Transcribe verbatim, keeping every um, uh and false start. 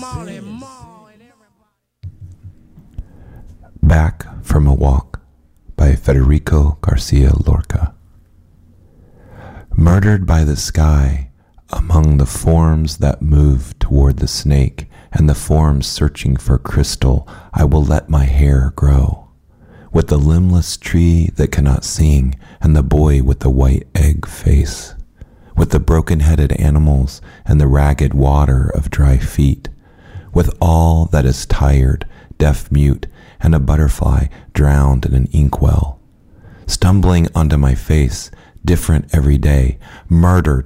Back from a Walk by Federico Garcia Lorca. Murdered by the sky, among the forms that move toward the snake and the forms searching for crystal, I will let my hair grow. With the limbless tree that cannot sing and the boy with the white egg face. With the broken-headed animals and the ragged water of dry feet. With all that is tired, deaf-mute, and a butterfly drowned in an inkwell. Stumbling onto my face, different every day, murdered